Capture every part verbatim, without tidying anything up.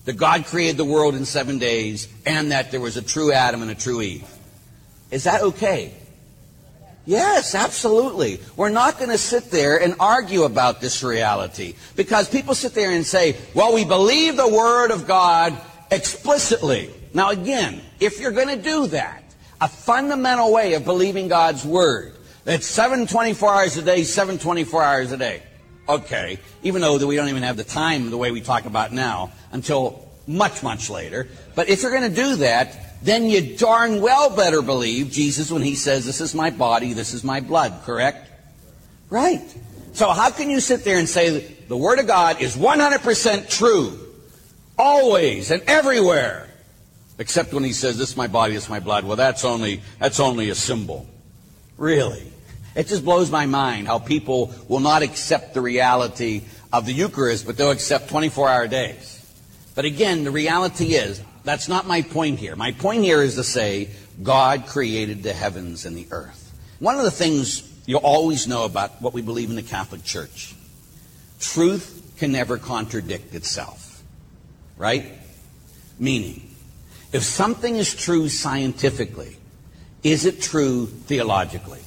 that God created the world in seven days and that there was a true Adam and a true Eve. Is that okay? Yes, absolutely. We're not going to sit there and argue about this reality, because people sit there and say, well, we believe the Word of God explicitly. Now again, if you're going to do that, a fundamental way of believing God's Word, it's seven twenty-four hours a day, seven twenty-four hours a day. Okay, even though that we don't even have the time the way we talk about now until much, much later. But if you're going to do that, then you darn well better believe Jesus when he says, this is my body, this is my blood, correct? Right. So how can you sit there and say that the Word of God is one hundred percent true, always and everywhere, except when he says, this is my body, this is my blood? Well, that's only, that's only a symbol. Really? It just blows my mind how people will not accept the reality of the Eucharist, but they'll accept twenty-four hour days. But again, the reality is, that's not my point here. My point here is to say, God created the heavens and the earth. One of the things you'll always know about what we believe in the Catholic Church, truth can never contradict itself. Right? Meaning, if something is true scientifically, is it true theologically?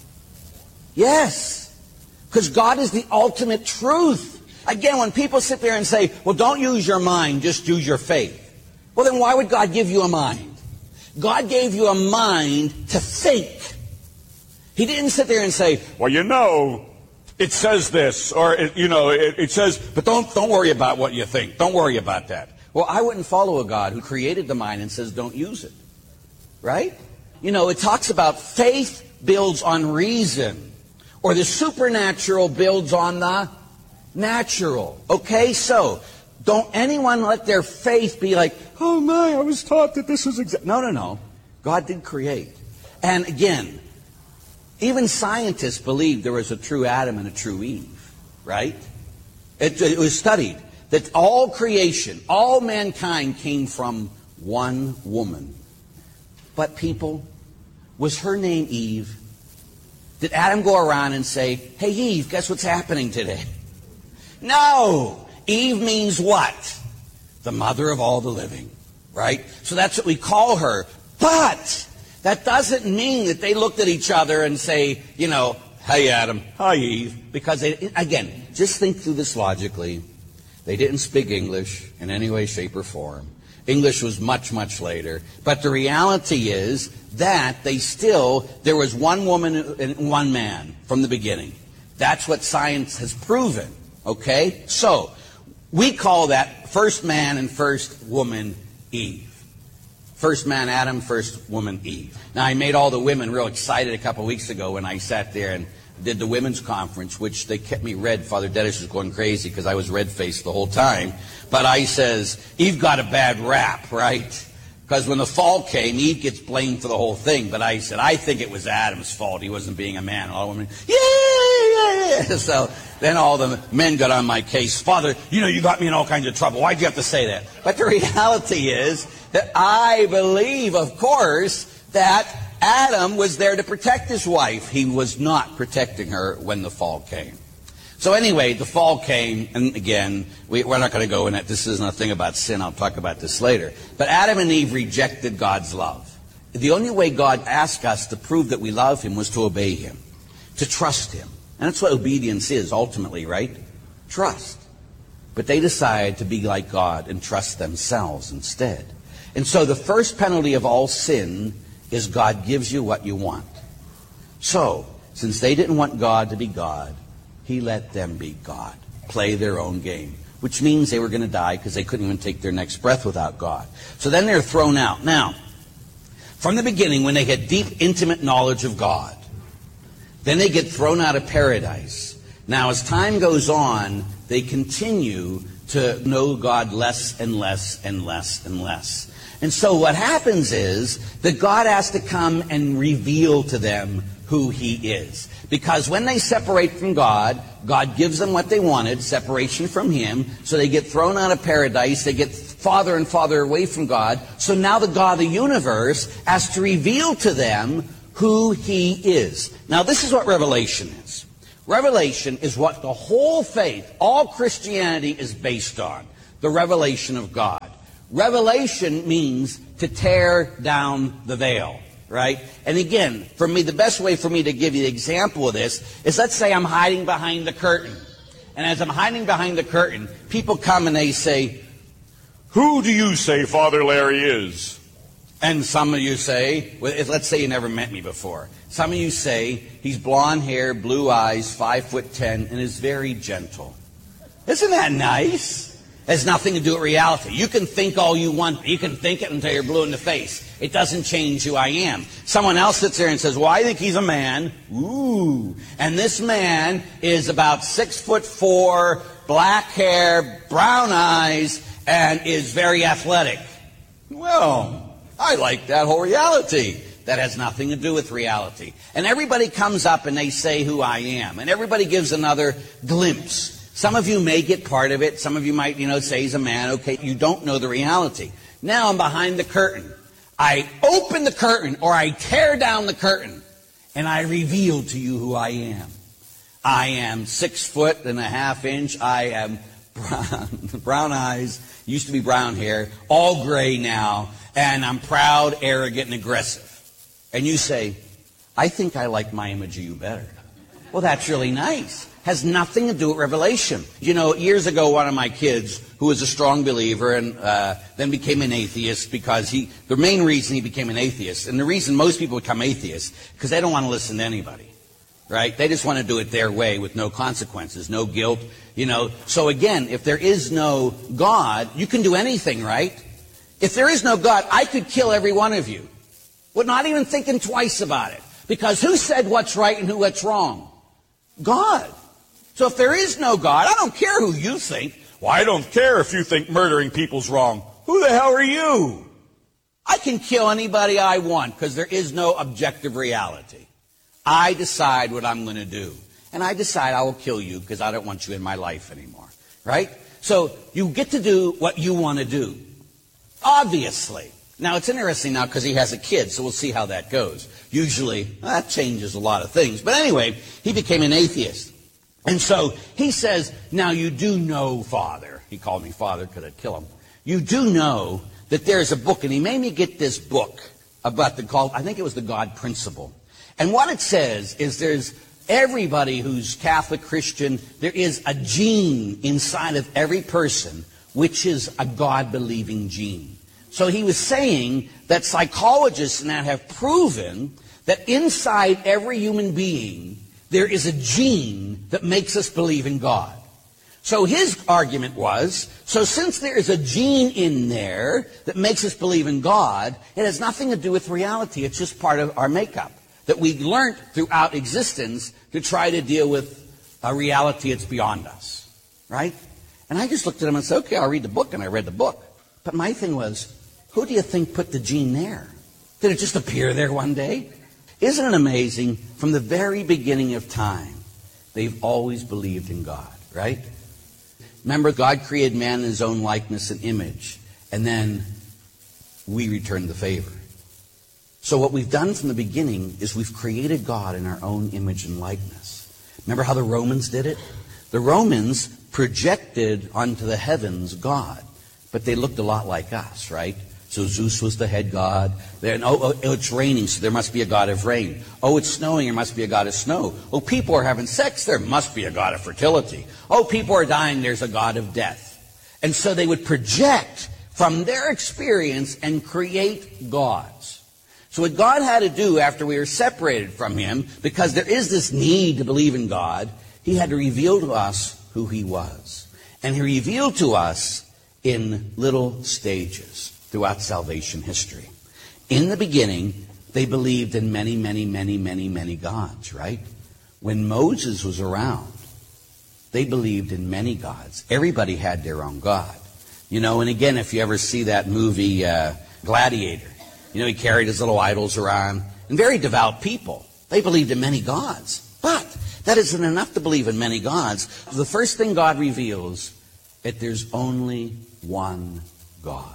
Yes, because God is the ultimate truth. Again, when people sit there and say, well, don't use your mind, just use your faith. Well, then why would God give you a mind? God gave you a mind to think. He didn't sit there and say, well, you know, it says this, or, it, you know, it, it says, but don't, don't worry about what you think. Don't worry about that. Well, I wouldn't follow a God who created the mind and says, don't use it. Right? You know, it talks about faith builds on reason. Or the supernatural builds on the natural. Okay, so don't anyone let their faith be like, oh my, I was taught that this was exact. No, no, no. God did create. And again, even scientists believe there was a true Adam and a true Eve. Right? It, it was studied that all creation, all mankind came from one woman. But people, was her name Eve? Did Adam go around and say, hey, Eve, guess what's happening today? No. Eve means what? The mother of all the living. Right? So that's what we call her. But that doesn't mean that they looked at each other and say, you know, hey, Adam, hi, Eve. Because, they, again, just think through this logically. They didn't speak English in any way, shape, or form. English was much, much later. But the reality is that they still, there was one woman and one man from the beginning. That's what science has proven. Okay? So, we call that first man and first woman Eve. First man Adam, first woman Eve. Now, I made all the women real excited a couple weeks ago when I sat there and did the women's conference, which they kept me red. Father Dennis was going crazy because I was red-faced the whole time. But I says, Eve got a bad rap, right? Because when the fall came, Eve gets blamed for the whole thing. But I said, I think it was Adam's fault. He wasn't being a man. And all the women, yeah, yeah, yeah. So then all the men got on my case. Father, you know, you got me in all kinds of trouble. Why'd you have to say that? But the reality is that I believe, of course, that Adam was there to protect his wife. He was not protecting her when the fall came. So anyway, the fall came, and again, we, we're not going to go in it. This isn't a thing about sin. I'll talk about this later. But Adam and Eve rejected God's love. The only way God asked us to prove that we love Him was to obey Him, to trust Him. And that's what obedience is ultimately, right? Trust. But they decided to be like God and trust themselves instead. And so the first penalty of all sin is God gives you what you want. So, since they didn't want God to be God, He let them be God, play their own game, which means they were going to die because they couldn't even take their next breath without God. So then they're thrown out. Now, from the beginning, when they had deep, intimate knowledge of God, then they get thrown out of paradise. Now, as time goes on, they continue to know God less and less and less and less. And so what happens is that God has to come and reveal to them who He is. Because when they separate from God, God gives them what they wanted, separation from Him. So they get thrown out of paradise. They get farther and farther away from God. So now the God of the universe has to reveal to them who He is. Now this is what Revelation is. Revelation is what the whole faith, all Christianity is based on. The revelation of God. Revelation means to tear down the veil, right? And again, for me, the best way for me to give you the example of this is, let's say I'm hiding behind the curtain. And as I'm hiding behind the curtain, people come and they say, "Who do you say Father Larry is?" And some of you say, well, let's say you never met me before. Some of you say, he's blonde hair, blue eyes, five foot ten, and is very gentle. Isn't that nice? It has nothing to do with reality. You can think all you want. You can think it until you're blue in the face. It doesn't change who I am. Someone else sits there and says, well, I think he's a man. Ooh. And this man is about six foot four, black hair, brown eyes, and is very athletic. Well, I like that whole reality. That has nothing to do with reality. And everybody comes up and they say who I am. And everybody gives another glimpse. Some of you may get part of it. Some of you might, you know, say he's a man. Okay, you don't know the reality. Now I'm behind the curtain. I open the curtain, or I tear down the curtain, and I reveal to you who I am. I am six foot and a half inch. I am brown, brown eyes, used to be brown hair, all gray now, and I'm proud, arrogant, and aggressive. And you say, I think I like my image of you better. Well, that's really nice. Has nothing to do with revelation. You know, years ago, one of my kids, who was a strong believer and uh, then became an atheist because he, the main reason he became an atheist, and the reason most people become atheists, because they don't want to listen to anybody, right? They just want to do it their way with no consequences, no guilt, you know. So again, if there is no God, you can do anything, right? If there is no God, I could kill every one of you. We're not even thinking twice about it. Because who said what's right and who what's wrong? God. So if there is no God, I don't care who you think. Well, I don't care if you think murdering people's wrong. Who the hell are you? I can kill anybody I want because there is no objective reality. I decide what I'm going to do. And I decide I will kill you because I don't want you in my life anymore. Right? So you get to do what you want to do. Obviously. Now, it's interesting now because he has a kid, so we'll see how that goes. Usually, well, that changes a lot of things. But anyway, he became an atheist. And so he says, now you do know, Father. He called me Father, could I kill him? You do know that there's a book, and he made me get this book about the, called, I think it was the God Principle. And what it says is there's everybody who's Catholic, Christian, there is a gene inside of every person, which is a God-believing gene. So he was saying that psychologists now have proven that inside every human being, there is a gene that makes us believe in God. So his argument was, so since there is a gene in there that makes us believe in God, it has nothing to do with reality. It's just part of our makeup that we learned throughout existence to try to deal with a reality that's beyond us. Right? And I just looked at him and said, okay, I'll read the book, and I read the book. But my thing was, who do you think put the gene there? Did it just appear there one day? Isn't it amazing? From the very beginning of time, they've always believed in God, right? Remember, God created man in his own likeness and image, and then we returned the favor. So what we've done from the beginning is we've created God in our own image and likeness. Remember how the Romans did it? The Romans projected onto the heavens God, but they looked a lot like us, right? So Zeus was the head god. Then, oh, oh, it's raining, so there must be a god of rain. Oh, it's snowing, there must be a god of snow. Oh, people are having sex, there must be a god of fertility. Oh, people are dying, there's a god of death. And so they would project from their experience and create gods. So what God had to do after we were separated from him, because there is this need to believe in God, he had to reveal to us who he was. And he revealed to us in little stages throughout salvation history. In the beginning, they believed in many, many, many, many, many gods, right? When Moses was around, they believed in many gods. Everybody had their own god. You know, and again, if you ever see that movie, uh, Gladiator, you know, he carried his little idols around. And very devout people. They believed in many gods. But that isn't enough to believe in many gods. The first thing God reveals, that there's only one God.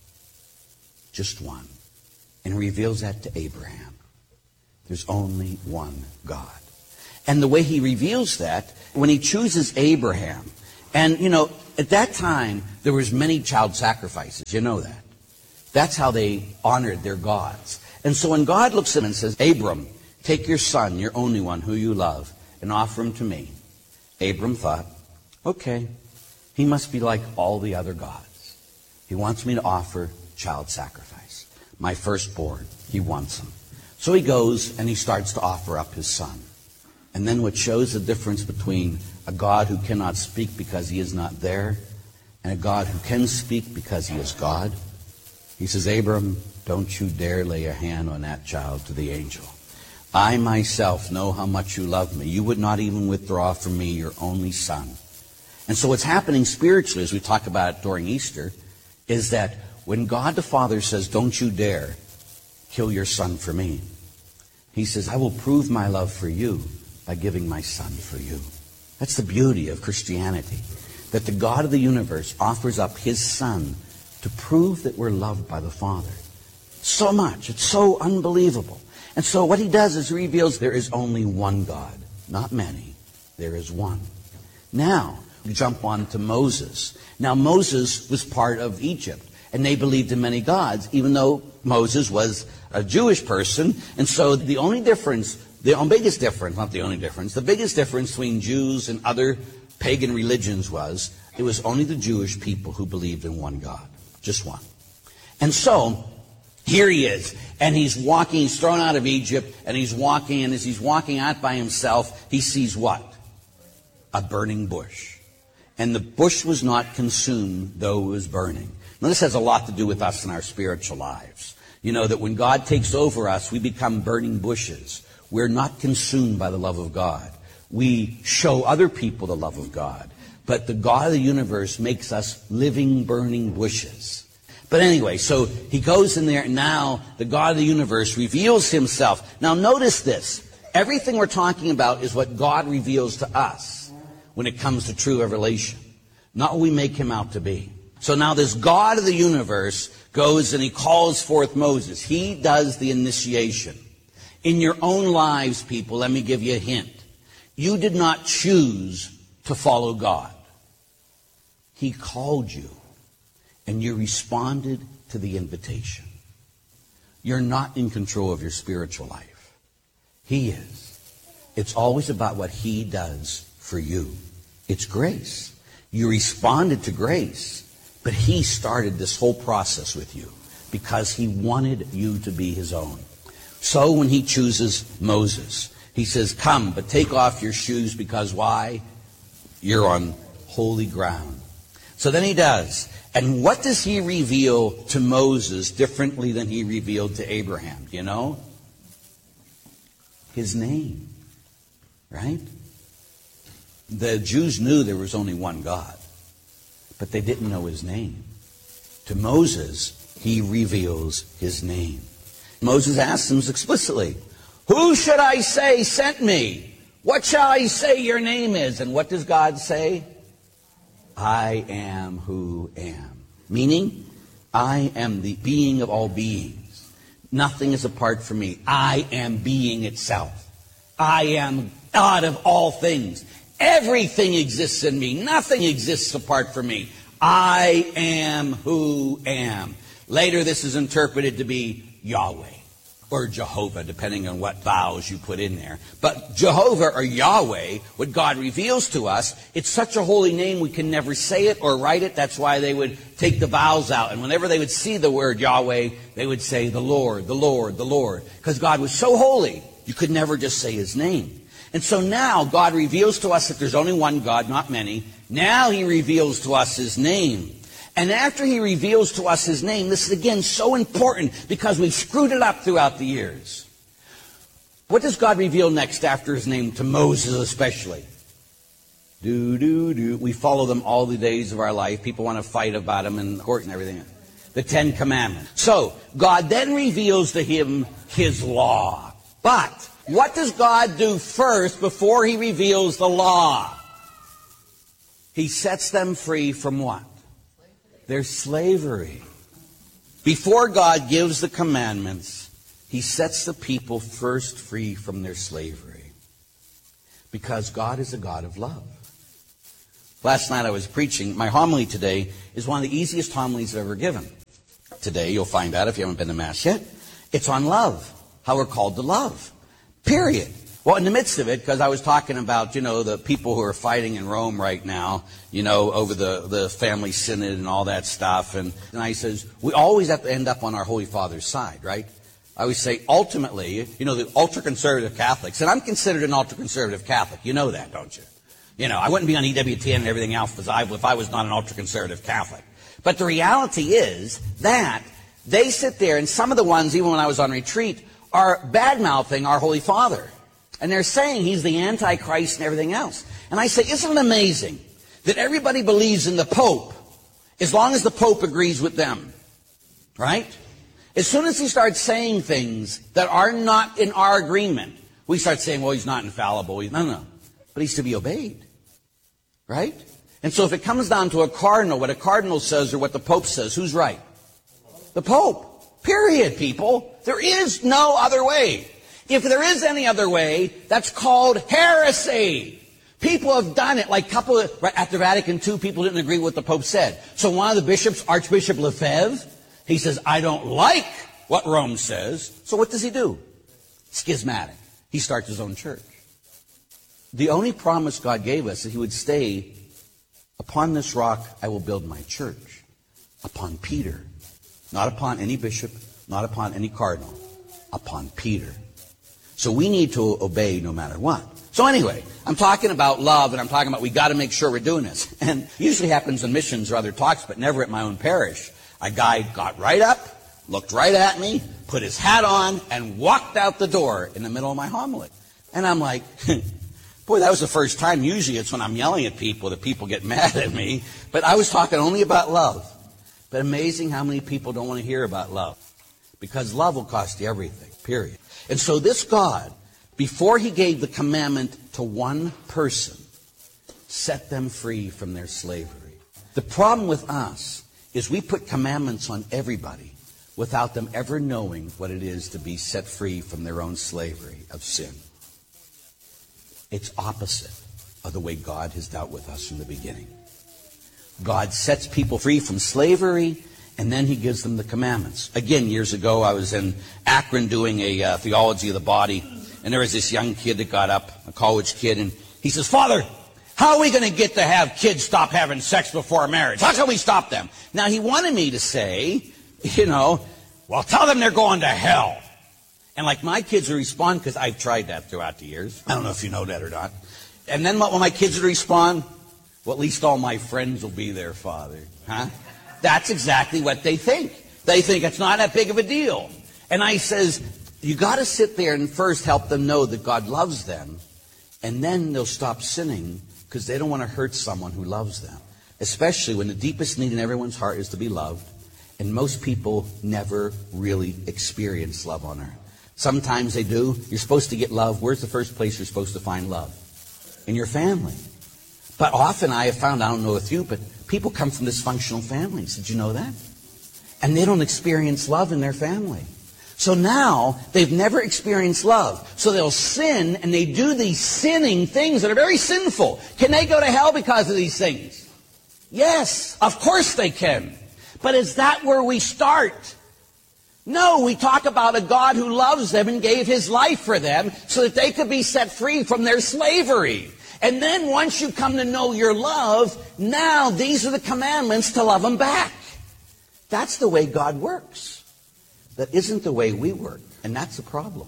Just one. And reveals that to Abraham. There's only one God. And the way he reveals that, when he chooses Abraham, And, you know, at that time, there was many child sacrifices. You know that. That's how they honored their gods. And so when God looks at him and says, Abram, take your son, your only one, who you love, and offer him to me. Abram thought, okay, he must be like all the other gods. He wants me to offer child sacrifice. My firstborn, he wants him. So he goes and he starts to offer up his son. And then what shows the difference between a God who cannot speak because he is not there and a God who can speak because he is God. He says, Abram, don't you dare lay a hand on that child to the angel. I myself know how much you love me. You would not even withdraw from me your only son. And so what's happening spiritually, as we talk about it during Easter, is that when God the Father says, don't you dare kill your son for me, he says, I will prove my love for you by giving my son for you. That's the beauty of Christianity, that the God of the universe offers up his son to prove that we're loved by the Father. So much. It's so unbelievable. And so what he does is he reveals there is only one God, not many. There is one. Now, we jump on to Moses. Now, Moses was part of Egypt, and they believed in many gods, even though Moses was a Jewish person. And so the only difference, the biggest difference, not the only difference, the biggest difference between Jews and other pagan religions was it was only the Jewish people who believed in one God, just one. And so here he is, and he's walking, he's thrown out of Egypt, and he's walking, and as he's walking out by himself, he sees what? A burning bush. And the bush was not consumed, though it was burning. Now, this has a lot to do with us in our spiritual lives. You know, that when God takes over us, we become burning bushes. We're not consumed by the love of God. We show other people the love of God. But the God of the universe makes us living, burning bushes. But anyway, so he goes in there, and now the God of the universe reveals himself. Now notice this. Everything we're talking about is what God reveals to us when it comes to true revelation, not what we make him out to be. So now this God of the universe goes and he calls forth Moses. He does the initiation. In your own lives, people, let me give you a hint. You did not choose to follow God. He called you, and you responded to the invitation. You're not in control of your spiritual life. He is. It's always about what he does for you. It's grace. You responded to grace, but he started this whole process with you because he wanted you to be his own. So when he chooses Moses, he says, come, but take off your shoes because why? You're on holy ground. So then he does. And what does he reveal to Moses differently than he revealed to Abraham? Do you know? His name. Right? The Jews knew there was only one God, but they didn't know his name. To Moses, he reveals his name. Moses asks him explicitly, who should I say sent me? What shall I say your name is? And what does God say? I am who am. Meaning, I am the being of all beings. Nothing is apart from me. I am being itself. I am God of all things. Everything exists in me. Nothing exists apart from me. I am who am. Later, this is interpreted to be Yahweh or Jehovah, depending on what vowels you put in there. But Jehovah or Yahweh, what God reveals to us, it's such a holy name we can never say it or write it. That's why they would take the vowels out. And whenever they would see the word Yahweh, they would say the Lord, the Lord, the Lord. Because God was so holy, you could never just say his name. And so now God reveals to us that there's only one God, not many. Now he reveals to us his name. And after he reveals to us his name, this is again so important because we've screwed it up throughout the years. What does God reveal next after his name, to Moses especially? Do, do, do. We follow them all the days of our life. People want to fight about them in court and everything. The Ten Commandments. So, God then reveals to him his law. But what does God do first before he reveals the law? He sets them free from what? Their slavery. Before God gives the commandments, he sets the people first free from their slavery. Because God is a God of love. Last night I was preaching. My homily today is one of the easiest homilies I've ever given. Today, you'll find out if you haven't been to Mass yet, it's on love, how we're called to love. Period. Well, in the midst of it, because I was talking about, you know, the people who are fighting in Rome right now, you know, over the, the family synod and all that stuff. And, and I says, we always have to end up on our Holy Father's side, right? I always say, ultimately, you know, the ultra-conservative Catholics, and I'm considered an ultra-conservative Catholic. You know that, don't you? You know, I wouldn't be on E W T N and everything else if I, if I was not an ultra-conservative Catholic. But the reality is that they sit there, and some of the ones, even when I was on retreat, are bad-mouthing our Holy Father. And they're saying he's the Antichrist and everything else. And I say, isn't it amazing that everybody believes in the Pope as long as the Pope agrees with them? Right? As soon as he starts saying things that are not in our agreement, we start saying, well, he's not infallible. He's, no, no. But he's to be obeyed. Right? And so if it comes down to a cardinal, what a cardinal says or what the Pope says, who's right? The Pope. Period, people. There is no other way. If there is any other way, that's called heresy. People have done it. Like couple of, right after Vatican Two, people didn't agree with what the Pope said. So one of the bishops, Archbishop Lefebvre, he says, I don't like what Rome says. So what does he do? Schismatic. He starts his own church. The only promise God gave us is he would stay, upon this rock I will build my church. Upon Peter. Not upon any bishop, not upon any cardinal. Upon Peter. So we need to obey no matter what. So anyway, I'm talking about love, and I'm talking about we got to make sure we're doing this. And it usually happens in missions or other talks, but never at my own parish. A guy got right up, looked right at me, put his hat on, and walked out the door in the middle of my homily. And I'm like, boy, that was the first time. Usually it's when I'm yelling at people that people get mad at me. But I was talking only about love. But amazing how many people don't want to hear about love. Because love will cost you everything, period. And so this God, before he gave the commandment to one person, set them free from their slavery. The problem with us is we put commandments on everybody without them ever knowing what it is to be set free from their own slavery of sin. It's opposite of the way God has dealt with us from the beginning. God sets people free from slavery, and then he gives them the commandments. Again, years ago, I was in Akron doing a uh, theology of the body, and there was this young kid that got up, a college kid, and he says, Father, how are we going to get to have kids stop having sex before marriage? How can we stop them? Now, he wanted me to say, you know, well, tell them they're going to hell. And like my kids would respond, because I've tried that throughout the years. I don't know if you know that or not. And then when my kids would respond, well, at least all my friends will be there, Father. Huh? That's exactly what they think. They think it's not that big of a deal. And I says, you got to sit there and first help them know that God loves them. And then they'll stop sinning because they don't want to hurt someone who loves them. Especially when the deepest need in everyone's heart is to be loved. And most people never really experience love on earth. Sometimes they do. You're supposed to get love. Where's the first place you're supposed to find love? In your family. But often I have found, I don't know with you, but people come from dysfunctional families. Did you know that? And they don't experience love in their family. So now they've never experienced love. So they'll sin and they do these sinning things that are very sinful. Can they go to hell because of these things? Yes, of course they can. But is that where we start? No, we talk about a God who loves them and gave his life for them so that they could be set free from their slavery. And then once you come to know your love, now these are the commandments to love them back. That's the way God works. That isn't the way we work. And that's the problem.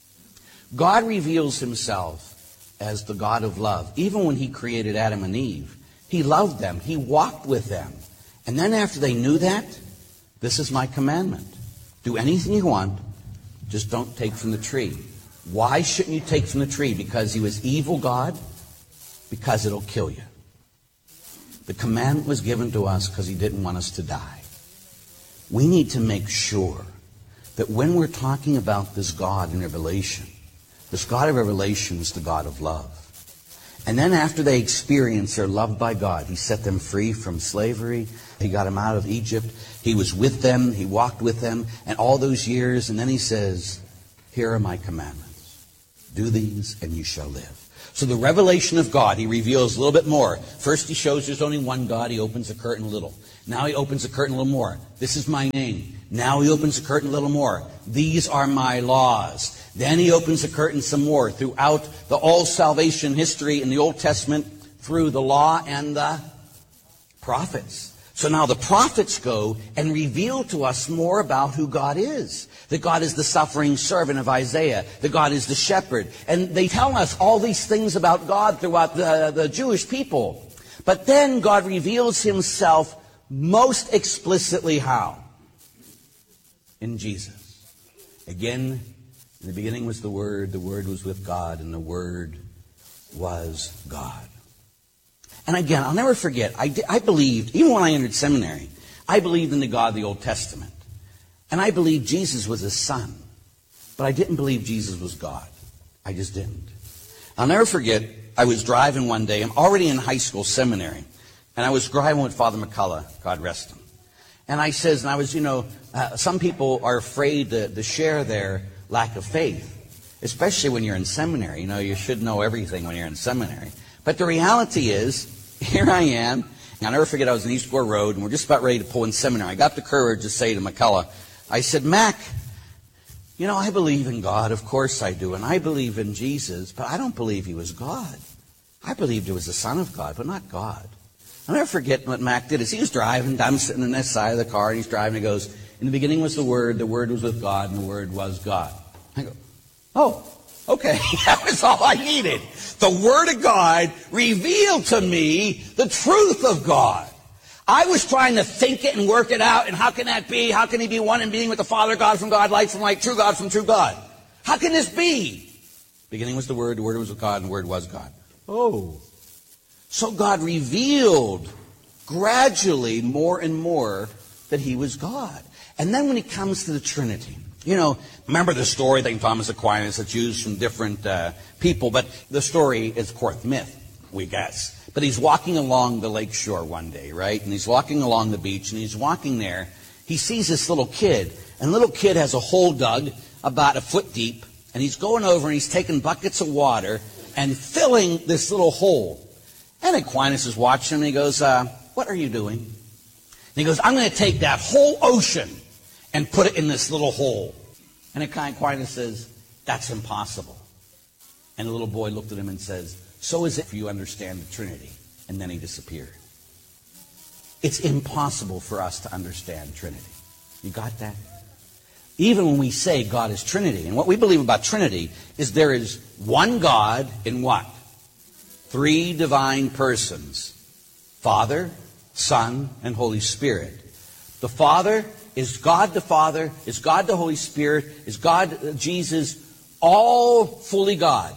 God reveals himself as the God of love. Even when he created Adam and Eve, he loved them. He walked with them. And then after they knew that, this is my commandment. Do anything you want, just don't take from the tree. Why shouldn't you take from the tree? Because he was evil God? Because it'll kill you. The commandment was given to us because he didn't want us to die. We need to make sure that when we're talking about this God in Revelation, this God of Revelation is the God of love. And then after they experience their love by God, he set them free from slavery. He got them out of Egypt. He was with them. He walked with them. And all those years. And then he says, here are my commandments. Do these and you shall live. So the revelation of God, he reveals a little bit more. First he shows there's only one God. He opens the curtain a little. Now he opens the curtain a little more. This is my name. Now he opens the curtain a little more. These are my laws. Then he opens the curtain some more throughout the all salvation history in the Old Testament through the law and the prophets. So now the prophets go and reveal to us more about who God is. That God is the suffering servant of Isaiah. That God is the shepherd. And they tell us all these things about God throughout the, the Jewish people. But then God reveals himself most explicitly how? In Jesus. Again, in the beginning was the Word, the Word was with God, and the Word was God. And again, I'll never forget, I, I believed, even when I entered seminary, I believed in the God of the Old Testament. And I believed Jesus was his son. But I didn't believe Jesus was God. I just didn't. I'll never forget, I was driving one day, I'm already in high school seminary, and I was driving with Father McCullough, God rest him. And I says, and I was, you know, uh, some people are afraid to, to share their lack of faith, especially when you're in seminary. You know, you should know everything when you're in seminary. But the reality is, here I am, and I'll never forget, I was in East Gore Road, and we're just about ready to pull in seminary. I got the courage to say to McCullough, I said, Mac, you know, I believe in God, of course I do, and I believe in Jesus, but I don't believe he was God. I believed he was the Son of God, but not God. I'll never forget what Mac did. Is he was driving, I'm sitting on this side of the car, and he's driving, and he goes, in the beginning was the Word, the Word was with God, and the Word was God. I go, oh. Okay, that was all I needed. The Word of God revealed to me the truth of God. I was trying to think it and work it out, and how can that be? How can he be one in being with the Father, God from God, light from light, true God from true God? How can this be? Beginning was the Word, the Word was with God, and the Word was God. Oh. So God revealed gradually more and more that he was God. And then when it comes to the Trinity, you know, remember the story, Saint Thomas Aquinas, that's used from different uh, people, but the story is, of course, myth, we guess. But he's walking along the lake shore one day, right? And he's walking along the beach, and he's walking there. He sees this little kid, and the little kid has a hole dug about a foot deep, and he's going over and he's taking buckets of water and filling this little hole. And Aquinas is watching him, and he goes, uh, what are you doing? And he goes, I'm going to take that whole ocean and put it in this little hole. And Aquinas says, that's impossible. And the little boy looked at him and says, so is it if you understand the Trinity. And then he disappeared. It's impossible for us to understand Trinity. You got that? Even when we say God is Trinity, and what we believe about Trinity is there is one God in what? Three divine persons. Father, Son, and Holy Spirit. The Father is God the Father, is God the Holy Spirit, is God Jesus, all fully God?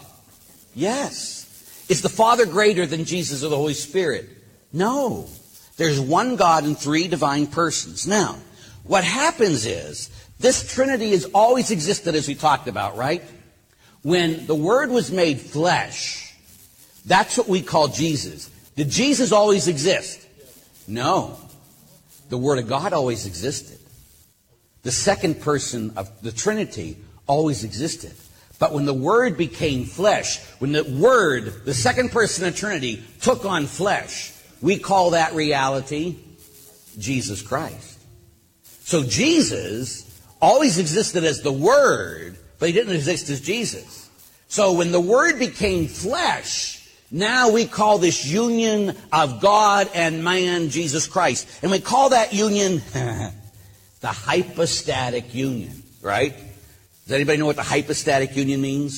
Yes. Is the Father greater than Jesus or the Holy Spirit? No. There's one God in three divine persons. Now, what happens is, this Trinity has always existed, as we talked about, right? When the Word was made flesh, that's what we call Jesus. Did Jesus always exist? No. The Word of God always existed. The second person of the Trinity always existed. But when the Word became flesh, when the Word, the second person of the Trinity, took on flesh, we call that reality Jesus Christ. So Jesus always existed as the Word, but he didn't exist as Jesus. So when the Word became flesh, now we call this union of God and man, Jesus Christ. And we call that union the hypostatic union, right? Does anybody know what the hypostatic union means?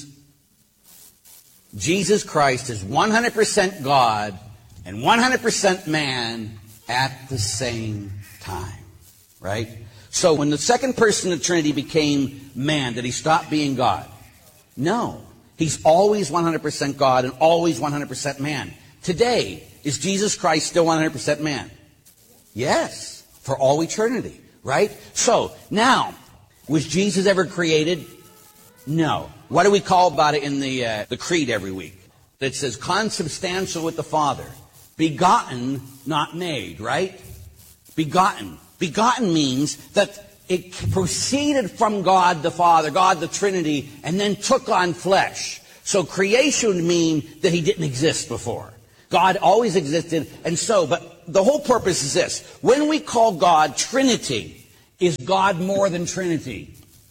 Jesus Christ is one hundred percent God and one hundred percent man at the same time, right? So when the second person of the Trinity became man, did he stop being God? No. He's always one hundred percent God and always one hundred percent man. Today, is Jesus Christ still one hundred percent man? Yes, for all eternity, right? So, now, was Jesus ever created? No. What do we call about it in the, uh, the creed every week? That says, consubstantial with the Father. Begotten, not made, right? Begotten. Begotten means that it proceeded from God the Father, God the Trinity, and then took on flesh. So creation would mean that he didn't exist before. God always existed, and so, but the whole purpose is this. When we call God Trinity, is God more than Trinity?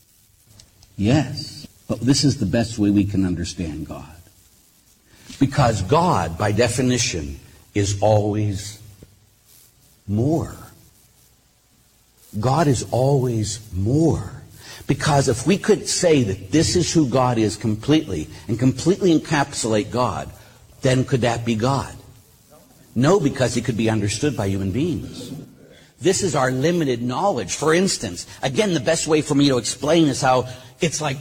Yes. But this is the best way we can understand God. Because God, by definition, is always more. God is always more. Because if we could say that this is who God is completely, and completely encapsulate God, then could that be God? No, because he could be understood by human beings. This is our limited knowledge. For instance, again, the best way for me to explain is how it's like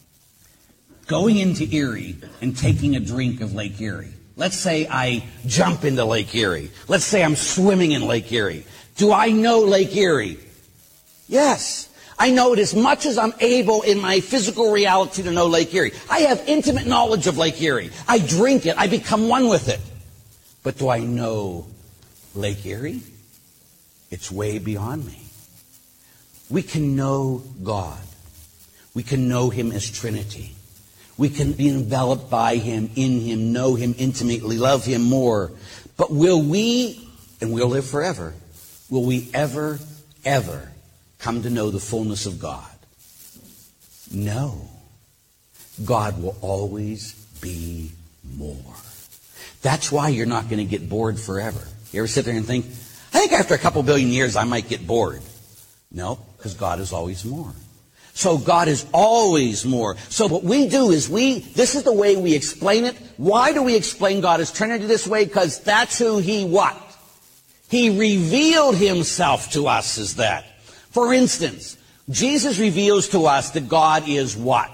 going into Erie and taking a drink of Lake Erie. Let's say I jump into Lake Erie. Let's say I'm swimming in Lake Erie. Do I know Lake Erie? Yes. I know it as much as I'm able in my physical reality to know Lake Erie. I have intimate knowledge of Lake Erie. I drink it. I become one with it. But do I know Lake Erie? It's way beyond me. We can know God. We can know him as Trinity. We can be enveloped by him, in him, know him intimately, love him more. But will we, and we'll live forever, will we ever, ever come to know the fullness of God? No. God will always be more. That's why you're not going to get bored forever. You ever sit there and think, I think after a couple billion years I might get bored. No, because God is always more. So God is always more. So what we do is we, this is the way we explain it. Why do we explain God as Trinity this way? Because that's who he what? He revealed himself to us as that. For instance, Jesus reveals to us that God is what?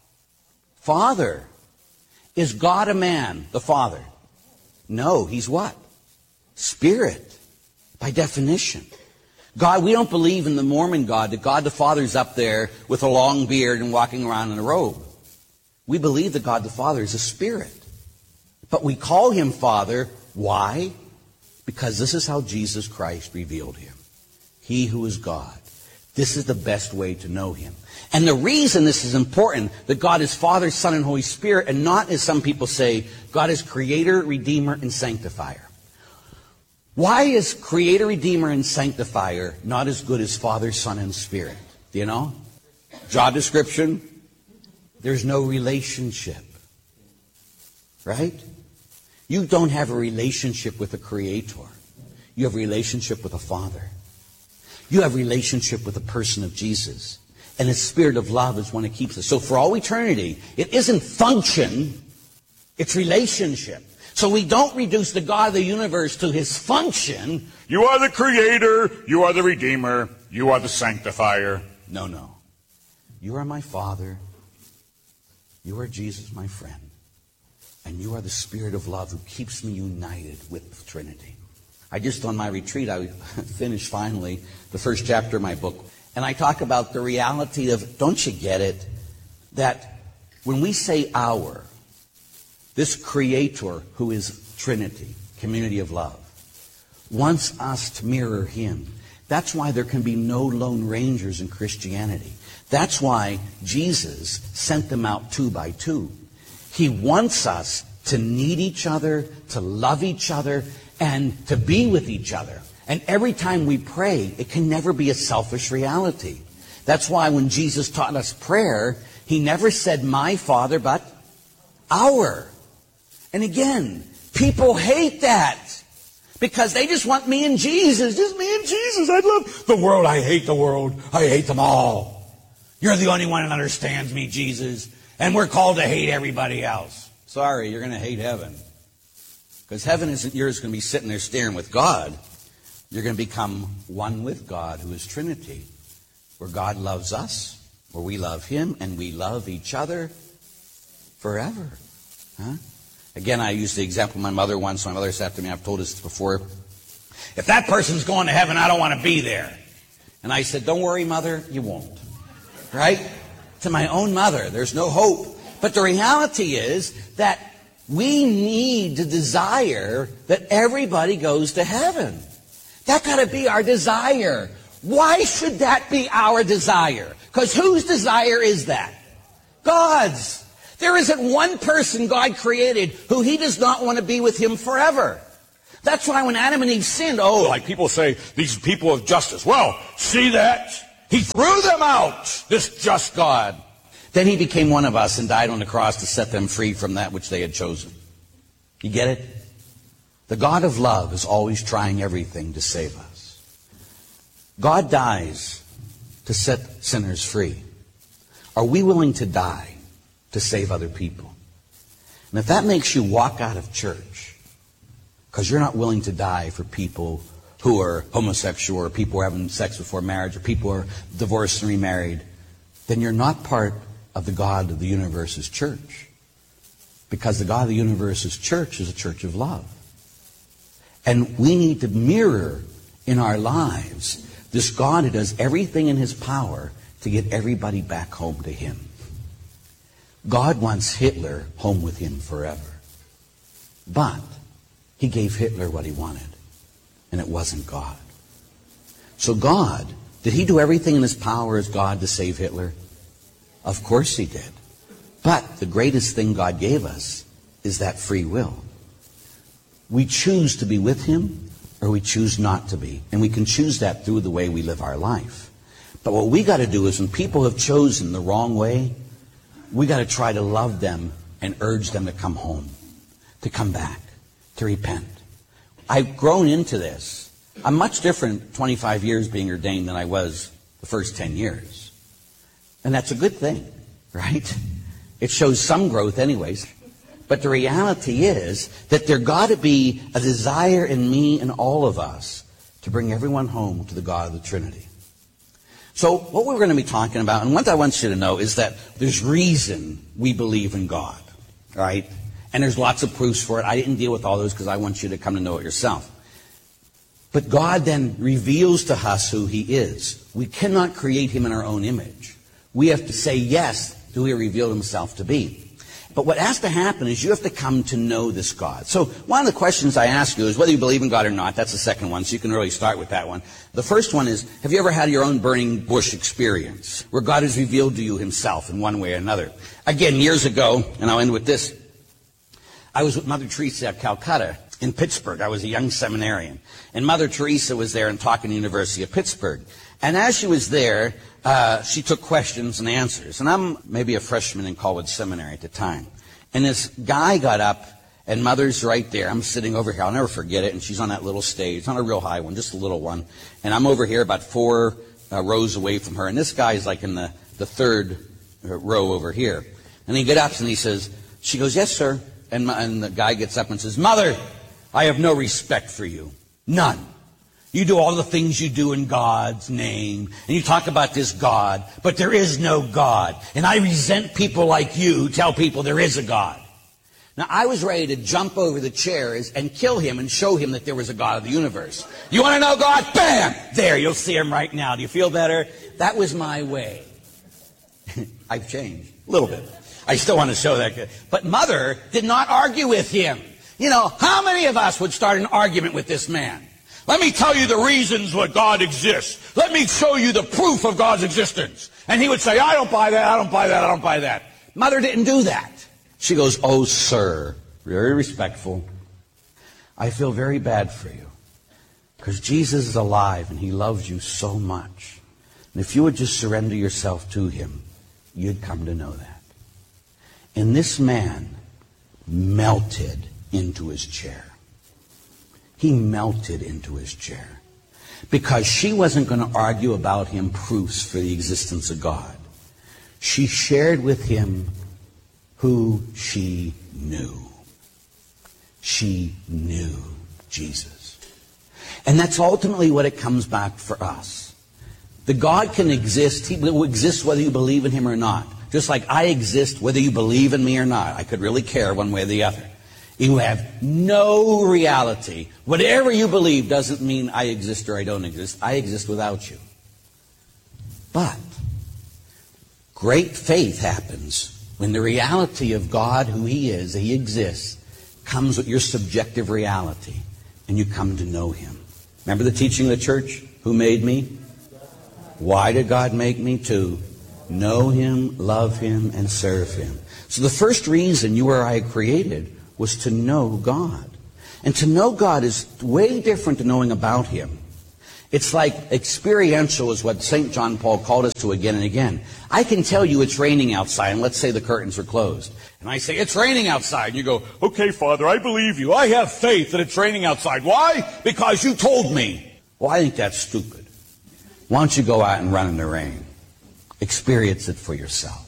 Father. Is God a man, the Father? No, he's what? Spirit, by definition. God, we don't believe in the Mormon God, that God the Father is up there with a long beard and walking around in a robe. We believe that God the Father is a spirit. But we call him Father. Why? Because this is how Jesus Christ revealed him. He who is God. This is the best way to know him. And the reason this is important, that God is Father, Son, and Holy Spirit, and not, as some people say, God is Creator, Redeemer, and Sanctifier. Why is Creator, Redeemer, and Sanctifier not as good as Father, Son, and Spirit? Do you know? Job description, there's no relationship. Right? You don't have a relationship with a Creator. You have a relationship with a Father. You have a relationship with the person of Jesus. And his spirit of love is one that keeps us. So for all eternity, it isn't function, it's relationship. So we don't reduce the God of the universe to his function. You are the Creator, you are the Redeemer, you are the Sanctifier. No, no. You are my Father. You are Jesus, my friend. And you are the Spirit of love who keeps me united with the Trinity. I just, on my retreat, I finished finally the first chapter of my book. And I talk about the reality of, don't you get it, that when we say our, this Creator who is Trinity, community of love, wants us to mirror him. That's why there can be no lone rangers in Christianity. That's why Jesus sent them out two by two. He wants us to need each other, to love each other, and to be with each other. And every time we pray, it can never be a selfish reality. That's why when Jesus taught us prayer, he never said my Father, but our. And again, people hate that because they just want me and Jesus. Just me and Jesus. I love the world. I hate the world. I hate them all. You're the only one that understands me, Jesus. And we're called to hate everybody else. Sorry, you're going to hate heaven. Because heaven isn't yours going to be sitting there staring with God. You're going to become one with God, who is Trinity, where God loves us, where we love him, and we love each other forever. Huh? Again, I used the example of my mother once. My mother said to me, I've told this before, if that person's going to heaven, I don't want to be there. And I said, don't worry, Mother, you won't. Right? To my own mother, there's no hope. But the reality is that we need to desire that everybody goes to heaven. That got to be our desire. Why should that be our desire? Because whose desire is that? God's. There isn't one person God created who he does not want to be with him forever. That's why when Adam and Eve sinned, oh, like people say, these people of justice. Well, see that? He threw them out, this just God. Then he became one of us and died on the cross to set them free from that which they had chosen. You get it? The God of love is always trying everything to save us. God dies to set sinners free. Are we willing to die to save other people? And if that makes you walk out of church because you're not willing to die for people who are homosexual, or people who are having sex before marriage, or people who are divorced and remarried, then you're not part of the God of the universe's church. Because the God of the universe's church is a church of love. And we need to mirror in our lives this God who does everything in his power to get everybody back home to him. God wants Hitler home with him forever. But he gave Hitler what he wanted. And it wasn't God. So God, did he do everything in his power as God to save Hitler? Of course he did. But the greatest thing God gave us is that free will. We choose to be with him or we choose not to be. And we can choose that through the way we live our life. But what we got to do is when people have chosen the wrong way, we got to try to love them and urge them to come home, to come back, to repent. I've grown into this. I'm much different twenty-five years being ordained than I was the first ten years. And that's a good thing, right? It shows some growth anyways. But the reality is that there got to be a desire in me and all of us to bring everyone home to the God of the Trinity. So what we're going to be talking about, and what I want you to know, is that there's reason we believe in God, right? And there's lots of proofs for it. I didn't deal with all those because I want you to come to know it yourself. But God then reveals to us who he is. We cannot create him in our own image. We have to say yes to who he revealed himself to be. But what has to happen is you have to come to know this God. So one of the questions I ask you is whether you believe in God or not. That's the second one, so you can really start with that one. The first one is, have you ever had your own burning bush experience where God has revealed to you himself in one way or another? Again, years ago, and I'll end with this, I was with Mother Teresa at Calcutta in Pittsburgh. I was a young seminarian. And Mother Teresa was there and talking to the University of Pittsburgh. And as she was there, uh, she took questions and answers. And I'm maybe a freshman in college seminary at the time. And this guy got up, and Mother's right there. I'm sitting over here. I'll never forget it. And she's on that little stage, not a real high one, just a little one. And I'm over here about four uh, rows away from her. And this guy's like in the, the third uh, row over here. And he gets up and he says, she goes, yes, sir. And, my, and the guy gets up and says, Mother, I have no respect for you. None. You do all the things you do in God's name, and you talk about this God, but there is no God. And I resent people like you who tell people there is a God. Now, I was ready to jump over the chairs and kill him and show him that there was a God of the universe. You want to know God? Bam! There, you'll see him right now. Do you feel better? That was my way. I've changed a little bit. I still want to show that. But Mother did not argue with him. You know, how many of us would start an argument with this man? Let me tell you the reasons why God exists. Let me show you the proof of God's existence. And he would say, I don't buy that, I don't buy that, I don't buy that. Mother didn't do that. She goes, oh, sir, very respectful. I feel very bad for you. Because Jesus is alive and he loves you so much. And if you would just surrender yourself to him, you'd come to know that. And this man melted into his chair. He melted into his chair. Because she wasn't going to argue about him proofs for the existence of God. She shared with him who she knew. She knew Jesus. And that's ultimately what it comes back for us. The God can exist. He will exist whether you believe in him or not. Just like I exist whether you believe in me or not. I could really care one way or the other. You have no reality. Whatever you believe doesn't mean I exist or I don't exist. I exist without you. But great faith happens when the reality of God, who he is, he exists, comes with your subjective reality, and you come to know him. Remember the teaching of the church? Who made me? Why did God make me? To Know Him, love Him, and serve Him. So the first reason you or I created was to know God. And to know God is way different than knowing about Him. It's like experiential is what Saint John Paul called us to again and again. I can tell you it's raining outside, and let's say the curtains are closed. And I say, it's raining outside. And you go, okay, Father, I believe you. I have faith that it's raining outside. Why? Because you told me. Well, I think that's stupid. Why don't you go out and run in the rain? Experience it for yourself.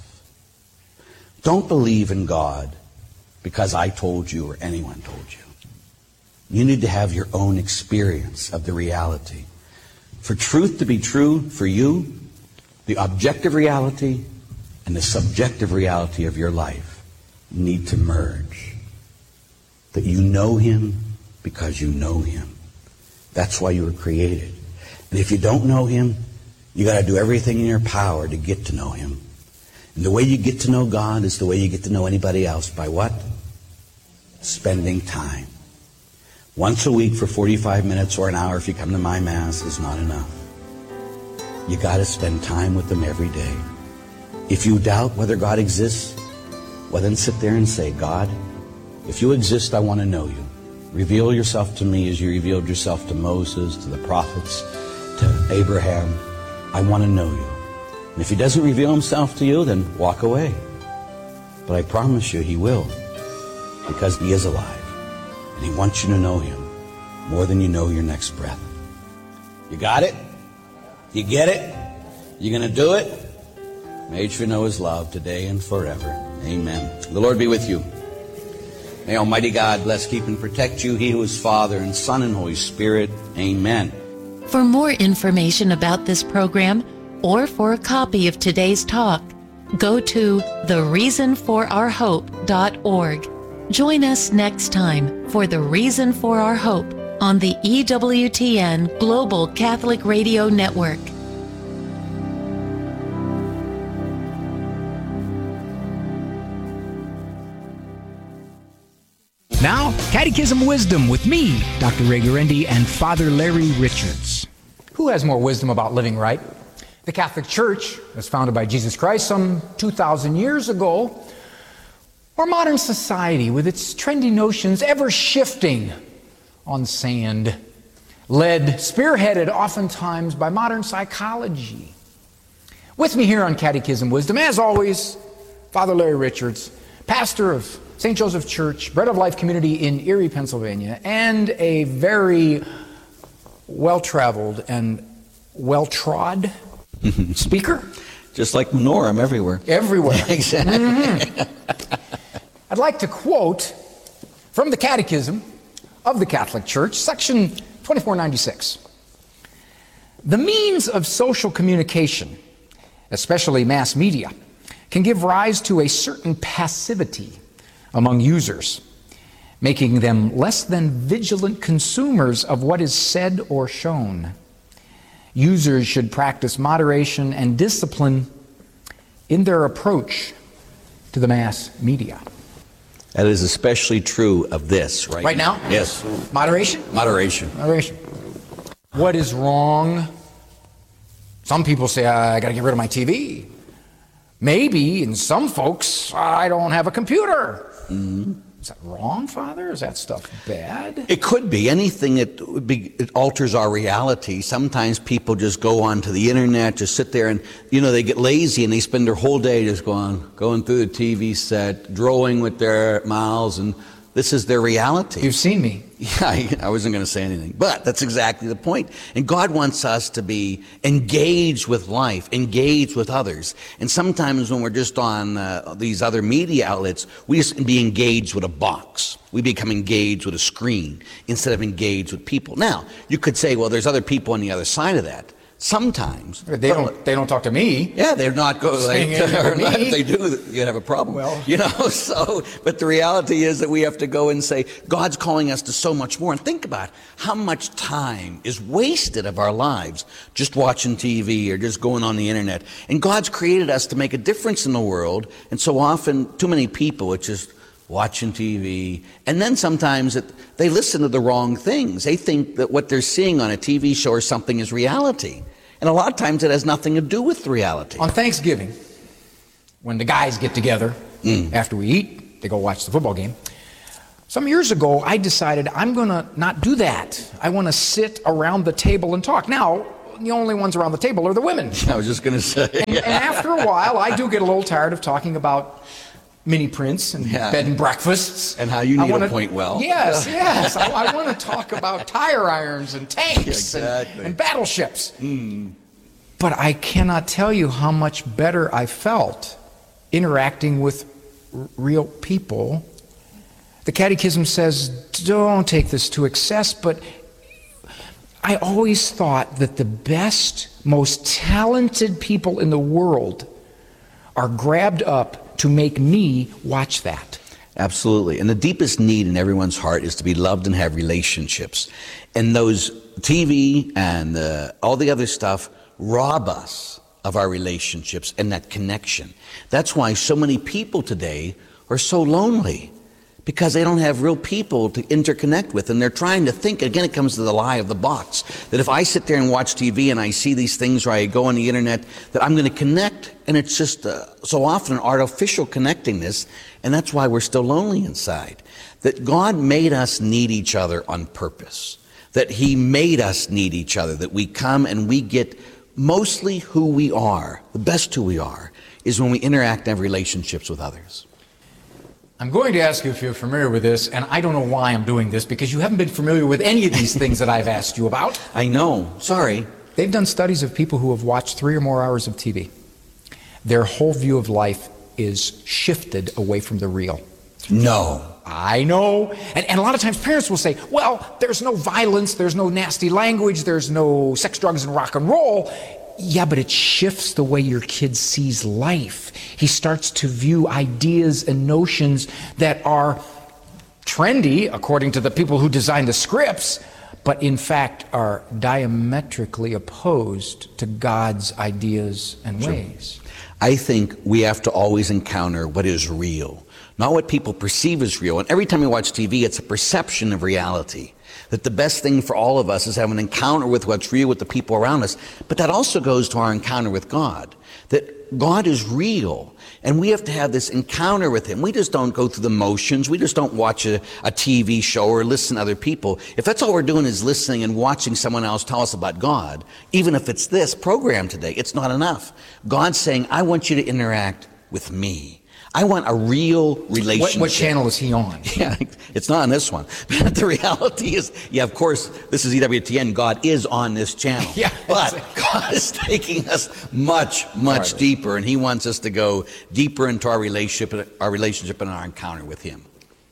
Don't believe in God because I told you or anyone told you. You need to have your own experience of the reality. For truth to be true for you, the objective reality and the subjective reality of your life need to merge. That you know Him because you know Him. That's why you were created. And if you don't know Him, you got to do everything in your power to get to know Him. And the way you get to know God is the way you get to know anybody else. By what? Spending time. Once a week for forty-five minutes or an hour if you come to my Mass is not enough. You got to spend time with Him every day. If you doubt whether God exists, well then sit there and say, God, if you exist, I want to know you. Reveal yourself to me as you revealed yourself to Moses, to the prophets, to Abraham. I want to know you. And if He doesn't reveal Himself to you, then walk away. But I promise you He will, because He is alive. And He wants you to know Him more than you know your next breath. You got it? You get it? You going to do it? May you know His love today and forever. Amen. The Lord be with you. May Almighty God bless, keep, and protect you, He who is Father and Son and Holy Spirit. Amen. For more information about this program or for a copy of today's talk, go to the reason for our hope dot org. Join us next time for The Reason for Our Hope on the E W T N Global Catholic Radio Network. Now, Catechism Wisdom with me, Doctor Ray Guarendi, and Father Larry Richards. Who has more wisdom about living right? The Catholic Church was founded by Jesus Christ some two thousand years ago, or modern society with its trendy notions ever shifting on sand, led, spearheaded oftentimes by modern psychology. With me here on Catechism Wisdom, as always, Father Larry Richards, pastor of Saint Joseph Church, Bread of Life Community in Erie, Pennsylvania, and a very well-traveled and well-trod speaker. Just like Menorah, I'm everywhere. Everywhere. Exactly. Mm-hmm. I'd like to quote from the Catechism of the Catholic Church, section twenty-four ninety-six. The means of social communication, especially mass media, can give rise to a certain passivity among users, making them less than vigilant consumers of what is said or shown. Users should practice moderation and discipline in their approach to the mass media. That is especially true of this right, Right now? Yes. Moderation? Moderation. Moderation. What is wrong? Some people say, I got to get rid of my T V. Maybe, in some folks, I don't have a computer. Mm-hmm. Is that wrong, Father? Is that stuff bad? It could be. Anything that would be, it alters our reality. Sometimes people just go onto the internet, just sit there and, you know, they get lazy and they spend their whole day just going, going through the T V set, drawing with their mouths, and this is their reality. You've seen me. Yeah, I, I wasn't going to say anything, but that's exactly the point. And God wants us to be engaged with life, engaged with others. And sometimes when we're just on uh, these other media outlets, we just be engaged with a box. We become engaged with a screen instead of engaged with people. Now, you could say, well, there's other people on the other side of that. Sometimes they don't. They don't talk to me. Yeah, they're not going. Like, or not, if they do, you have a problem. Well, you know. So, but the reality is that we have to go and say, God's calling us to so much more. And think about how much time is wasted of our lives just watching T V or just going on the internet. And God's created us to make a difference in the world. And so often, too many people, it's just watching T V, and then sometimes it, they listen to the wrong things. They think that what they're seeing on a T V show or something is reality. And a lot of times it has nothing to do with reality. On Thanksgiving, when the guys get together, mm. after we eat, they go watch the football game. Some years ago, I decided I'm going to not do that. I want to sit around the table and talk. Now, the only ones around the table are the women. I was just going to say. And, and after a while, I do get a little tired of talking about mini prints and yeah. bed and breakfasts. And how you need wanna, a point well. Yes, yes. I, I want to talk about tire irons and tanks exactly. and, and battleships. Mm. But I cannot tell you how much better I felt interacting with r- real people. The Catechism says, don't take this to excess, but I always thought that the best, most talented people in the world are grabbed up to make me watch that. Absolutely. And the deepest need in everyone's heart is to be loved and have relationships. And those T V and uh, all the other stuff rob us of our relationships and that connection. That's why so many people today are so lonely, because they don't have real people to interconnect with, and they're trying to think. Again, it comes to the lie of the box, that if I sit there and watch T V and I see these things, or I go on the internet, that I'm going to connect, and it's just uh, so often an artificial connectingness, and that's why we're still lonely inside. That God made us need each other on purpose, that He made us need each other, that we come and we get mostly who we are, the best who we are, is when we interact and have relationships with others. I'm going to ask you if you're familiar with this, and I don't know why I'm doing this, because you haven't been familiar with any of these things that I've asked you about. I know. Sorry. They've done studies of people who have watched three or more hours of T V. Their whole view of life is shifted away from the real. No. I know. And, and a lot of times parents will say, well, there's no violence, there's no nasty language, there's no sex, drugs, and rock and roll. Yeah, but it shifts the way your kid sees life. He starts to view ideas and notions that are trendy, according to the people who designed the scripts, but in fact are diametrically opposed to God's ideas and Sure. ways. I think we have to always encounter what is real, not what people perceive as real. And every time we watch T V, it's a perception of reality. That the best thing for all of us is have an encounter with what's real with the people around us. But that also goes to our encounter with God. That God is real, and we have to have this encounter with Him. We just don't go through the motions. We just don't watch a, a T V show or listen to other people. If that's all we're doing is listening and watching someone else tell us about God, even if it's this program today, it's not enough. God's saying, I want you to interact with me. I want a real relationship. What, what channel is He on? Yeah, it's not on this one. But the reality is, yeah, of course, this is E W T N. God is on this channel. Yeah, but God is taking us much, much Right. deeper, and He wants us to go deeper into our relationship, our relationship and our encounter with Him.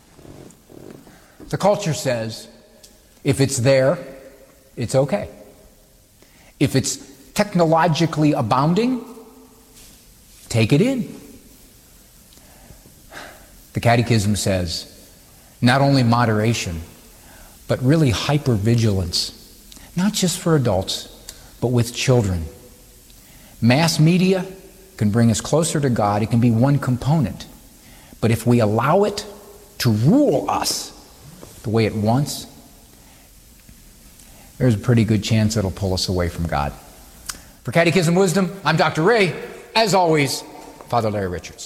The culture says, if it's there, it's okay. If it's technologically abounding, take it in. The Catechism says, not only moderation, but really hypervigilance, not just for adults, but with children. Mass media can bring us closer to God. It can be one component. But if we allow it to rule us the way it wants, there's a pretty good chance it'll pull us away from God. For Catechism Wisdom, I'm Doctor Ray. As always, Father Larry Richards.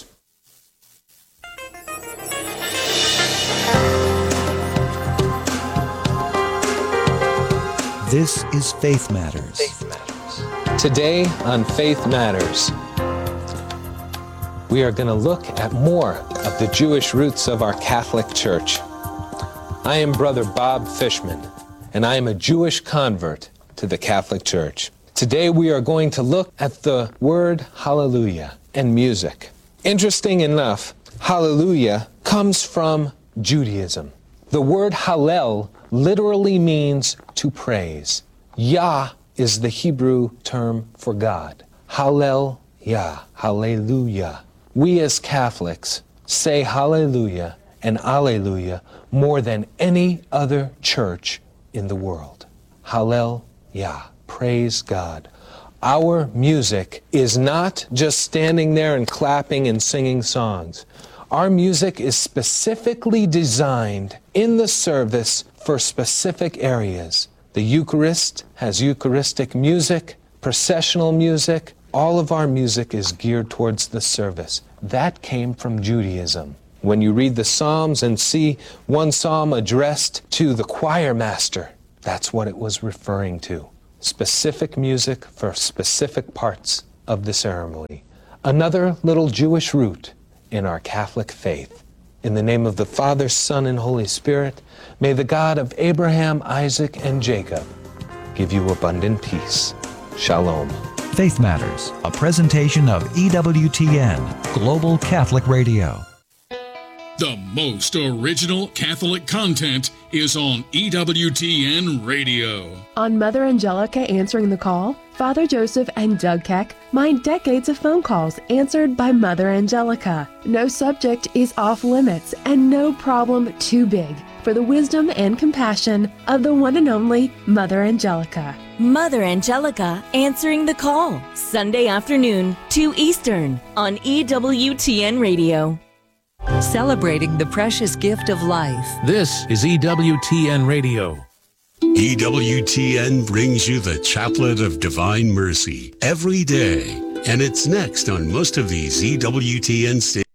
This is Faith Matters. Faith Matters. Today on Faith Matters, we are going to look at more of the Jewish roots of our Catholic Church. I am Brother Bob Fishman, and I am a Jewish convert to the Catholic Church. Today we are going to look at the word hallelujah and music. Interesting enough, hallelujah comes from Judaism. The word hallel literally means to praise. Yah is the Hebrew term for God. Hallel Yah, hallelujah. We as Catholics say hallelujah and alleluia more than any other church in the world. Hallel Yah, praise God. Our music is not just standing there and clapping and singing songs. Our music is specifically designed in the service for specific areas. The Eucharist has Eucharistic music, processional music, all of our music is geared towards the service. That came from Judaism. When you read the Psalms and see one psalm addressed to the choir master, that's what it was referring to. Specific music for specific parts of the ceremony. Another little Jewish root in our Catholic faith. In the name of the Father, Son, and Holy Spirit, may the God of Abraham, Isaac, and Jacob give you abundant peace. Shalom. Faith Matters, a presentation of E W T N, Global Catholic Radio. The most original Catholic content is on E W T N Radio. On Mother Angelica Answering the Call, Father Joseph and Doug Keck mine decades of phone calls answered by Mother Angelica. No subject is off limits and no problem too big for the wisdom and compassion of the one and only Mother Angelica. Mother Angelica Answering the Call, Sunday afternoon, two Eastern, on E W T N Radio. Celebrating the precious gift of life. This is E W T N Radio. E W T N brings you the Chaplet of Divine Mercy every day, and it's next on most of these E W T N stations.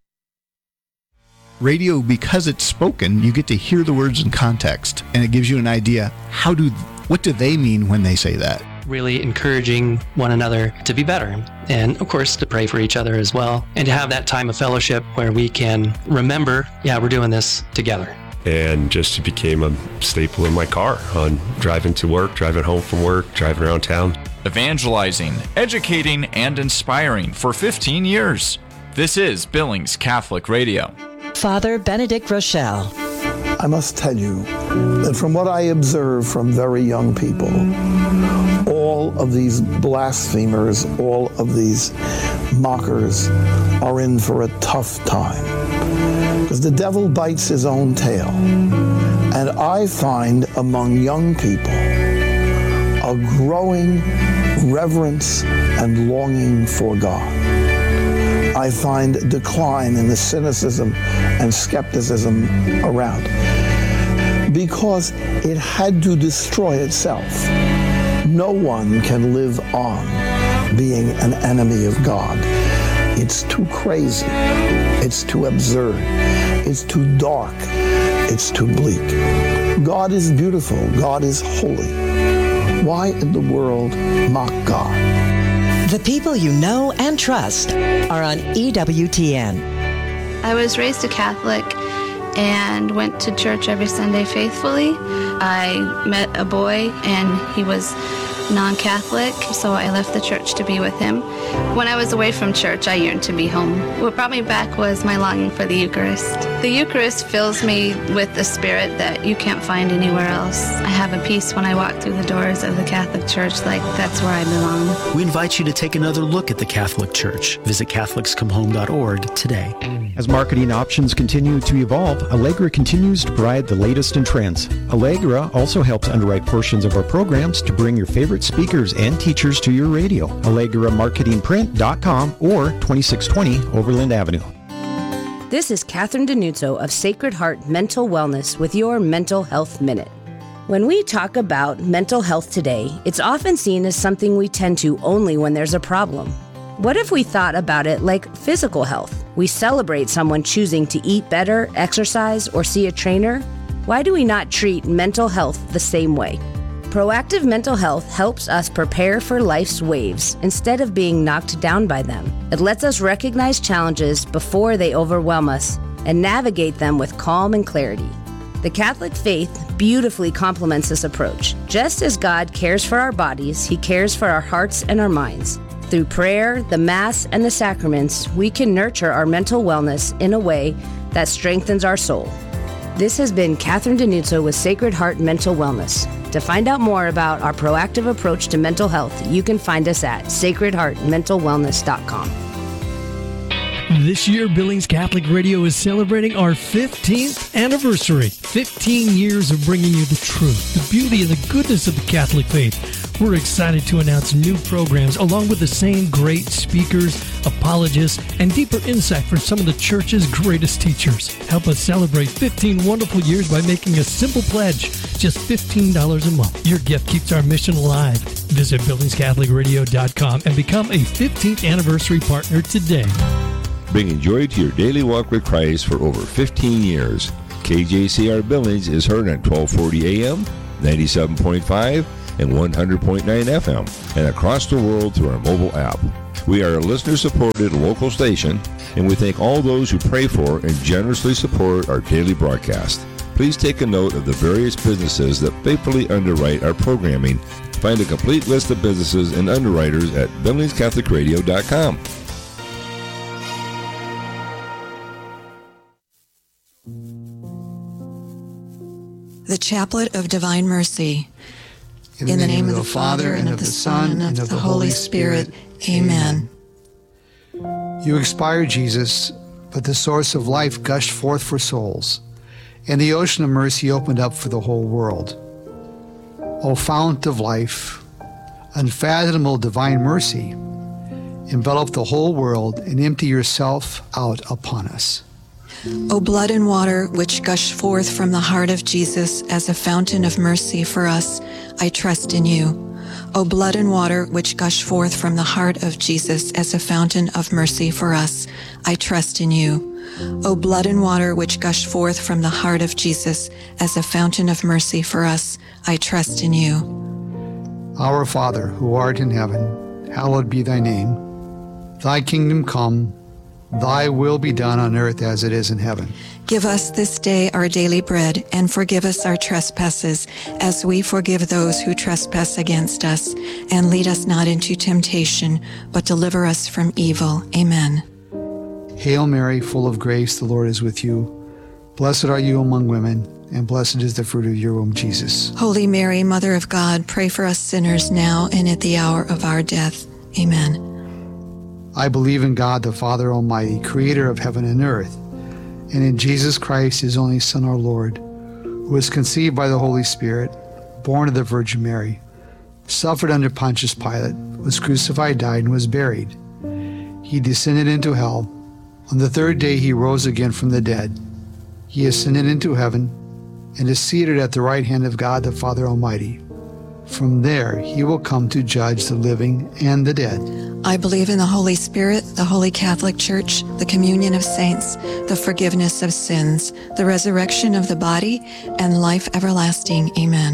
Radio, because it's spoken, you get to hear the words in context, and it gives you an idea, how do, what do they mean when they say that? Really encouraging one another to be better, and of course to pray for each other as well, and to have that time of fellowship where we can remember, yeah, we're doing this together. And just became a staple in my car on driving to work, driving home from work, driving around town. Evangelizing, educating, and inspiring for fifteen years. This is Billings Catholic Radio. Father Benedict Rochelle. I must tell you that from what I observe from very young people, all of these blasphemers, all of these mockers are in for a tough time. Because the devil bites his own tail. And I find among young people a growing reverence and longing for God. I find a decline in the cynicism and skepticism around, because it had to destroy itself. No one can live on being an enemy of God. It's too crazy. It's too absurd. It's too dark. It's too bleak. God is beautiful. God is holy. Why in the world mock God? The people you know and trust are on E W T N. I was raised a Catholic and went to church every Sunday faithfully. I met a boy and he was non-Catholic, so I left the church to be with him. When I was away from church, I yearned to be home. What brought me back was my longing for the Eucharist. The Eucharist fills me with a spirit that you can't find anywhere else. I have a peace when I walk through the doors of the Catholic Church, like that's where I belong. We invite you to take another look at the Catholic Church. Visit Catholics Come Home dot org today. As marketing options continue to evolve, Allegra continues to provide the latest in trends. Allegra also helps underwrite portions of our programs to bring your favorite speakers and teachers to your radio. Allegra Marketing Print dot com or twenty-six twenty Overland Avenue. This is Catherine Denuzzo of Sacred Heart Mental Wellness with your Mental Health Minute. When we talk about mental health today, it's often seen as something we tend to only when there's a problem. What if we thought about it like physical health? We celebrate someone choosing to eat better, exercise, or see a trainer. Why do we not treat mental health the same way? Proactive mental health helps us prepare for life's waves instead of being knocked down by them. It lets us recognize challenges before they overwhelm us and navigate them with calm and clarity. The Catholic faith beautifully complements this approach. Just as God cares for our bodies, He cares for our hearts and our minds. Through prayer, the Mass, and the sacraments, we can nurture our mental wellness in a way that strengthens our soul. This has been Catherine Denuzzo with Sacred Heart Mental Wellness. To find out more about our proactive approach to mental health, you can find us at sacred heart mental wellness dot com. This year, Billings Catholic Radio is celebrating our fifteenth anniversary. fifteen years of bringing you the truth, the beauty, and the goodness of the Catholic faith. We're excited to announce new programs along with the same great speakers, apologists, and deeper insight from some of the church's greatest teachers. Help us celebrate fifteen wonderful years by making a simple pledge, just fifteen dollars a month. Your gift keeps our mission alive. Visit Billings Catholic Radio dot com and become a fifteenth anniversary partner today. Bringing joy to your daily walk with Christ for over fifteen years. K J C R Billings is heard on twelve forty A M, ninety-seven point five, and one hundred point nine F M, and across the world through our mobile app. We are a listener-supported local station, and we thank all those who pray for and generously support our daily broadcast. Please take a note of the various businesses that faithfully underwrite our programming. Find a complete list of businesses and underwriters at Billings Catholic Radio dot com. The Chaplet of Divine Mercy. In the, In the name, name of the Father, and of the Son, and of the Holy Spirit. Amen. You expired, Jesus, but the source of life gushed forth for souls, and the ocean of mercy opened up for the whole world. O fount of life, unfathomable divine mercy, envelop the whole world and empty yourself out upon us. O blood and water which gush forth from the heart of Jesus as a fountain of mercy for us, I trust in you. O blood and water which gush forth from the heart of Jesus as a fountain of mercy for us, I trust in you. O blood and water which gush forth from the heart of Jesus as a fountain of mercy for us, I trust in you. Our Father, who art in heaven, hallowed be thy name. Thy kingdom come, thy will be done on earth as it is in heaven. Give us this day our daily bread, and forgive us our trespasses, as we forgive those who trespass against us. And lead us not into temptation, but deliver us from evil. Amen. Hail Mary, full of grace, the Lord is with you. Blessed are you among women, and blessed is the fruit of your womb, Jesus. Holy Mary, Mother of God, pray for us sinners now and at the hour of our death. Amen. I believe in God, the Father Almighty, creator of heaven and earth, and in Jesus Christ, his only Son, our Lord, who was conceived by the Holy Spirit, born of the Virgin Mary, suffered under Pontius Pilate, was crucified, died, and was buried. He descended into hell. On the third day he rose again from the dead. He ascended into heaven and is seated at the right hand of God, the Father Almighty. From there he will come to judge the living and the dead. I believe in the Holy Spirit, the Holy Catholic Church, the communion of saints, the forgiveness of sins, the resurrection of the body, and life everlasting. Amen.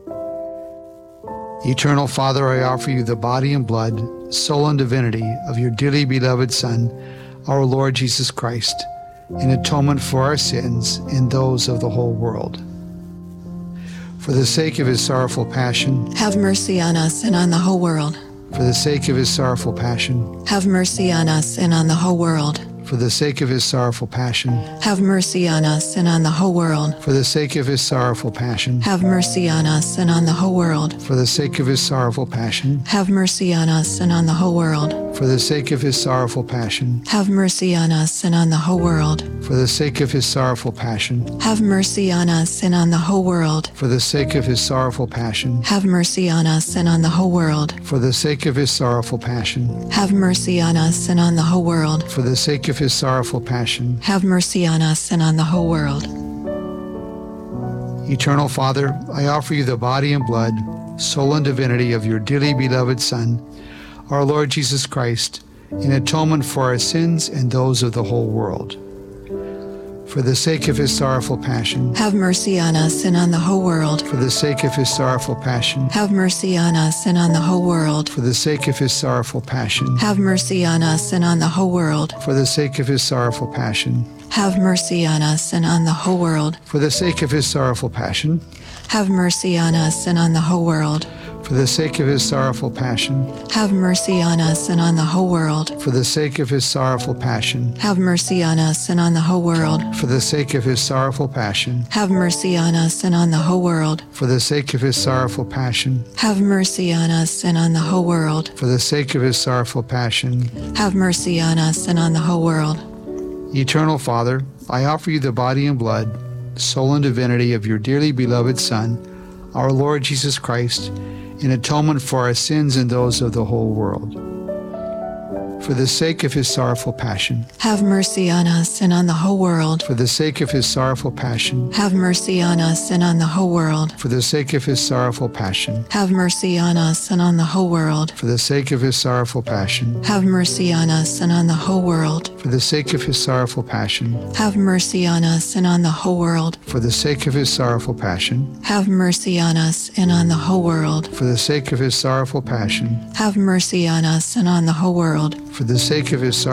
Eternal Father, I offer you the body and blood, soul and divinity of your dearly beloved Son, our Lord Jesus Christ, in atonement for our sins and those of the whole world. For the sake of his sorrowful passion, have mercy on us and on the whole world. For the sake of his sorrowful passion, have mercy on us and on the whole world. For the sake of his sorrowful passion, have mercy on us and on the whole world. For the sake of his sorrowful passion, have mercy on us and on the whole world. For the sake of his sorrowful passion, have mercy on us and on the whole world. For the sake of his sorrowful passion, have mercy on us and on the whole world. For the sake of his sorrowful passion, have mercy on us and on the whole world. For the sake of his sorrowful passion, have mercy on us and on the whole world. For the sake of his sorrowful passion, have mercy on us and on the whole world. For the sake of his sorrowful passion, have mercy on us and on the whole world. Eternal Father, I offer you the body and blood, soul and divinity of your dearly beloved Son, our Lord Jesus Christ, in atonement for our sins and those of the whole world. For the sake of his sorrowful passion, have mercy on us and on the whole world. For the sake of his sorrowful passion, have mercy on us and on the whole world. For the sake of his sorrowful passion, have mercy on us and on the whole world. For the sake of his sorrowful passion, have mercy on us and on the whole world. For the sake of his sorrowful passion, have mercy on us and on the whole world. For the sake of his sorrowful passion, have mercy on us and on the whole world. For the sake of his sorrowful passion, have mercy on us and on the whole world. For the sake of his sorrowful passion, have mercy on us and on the whole world. For the sake of his sorrowful passion, have mercy on us and on the whole world. For the sake of his sorrowful passion, have mercy on us and on the whole world. Eternal Father, I offer you the body and blood, soul and divinity of your dearly beloved Son, our Lord Jesus Christ, in atonement for our sins and those of the whole world. For the sake of his sorrowful passion, have mercy on us and on the whole world. For the sake of his sorrowful passion, have mercy on us and on the whole world. For the sake of his sorrowful passion, have mercy on us and on the whole world. For the sake of his sorrowful passion, have mercy on us and on the whole world. For the sake of his sorrowful passion, have mercy on us and on the whole world. For the sake of his sorrowful passion, have mercy on us and on the whole world. For the sake of his sorrowful passion, have mercy on us and on the whole world. For the sake of his